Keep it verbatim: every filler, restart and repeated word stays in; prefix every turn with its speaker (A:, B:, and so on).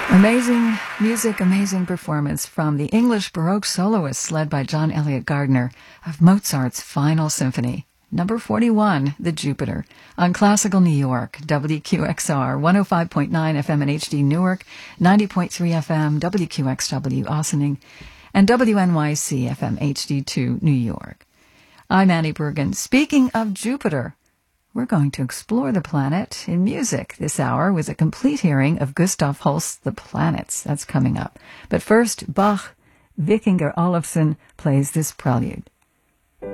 A: Amazing music, amazing performance from the English Baroque soloists led by John Eliot Gardiner of Mozart's Final Symphony. Number forty-one, The Jupiter, on Classical New York, W Q X R, one oh five point nine F M in H D Newark, ninety point three F M, W Q X W Ossining, and W N Y C F M H D two New York. I'm Annie Bergen. Speaking of Jupiter, we're going to explore the planet in music this hour with a complete hearing of Gustav Holst's The Planets. That's coming up. But first, Bach, Vikingur Olafsson plays this prelude.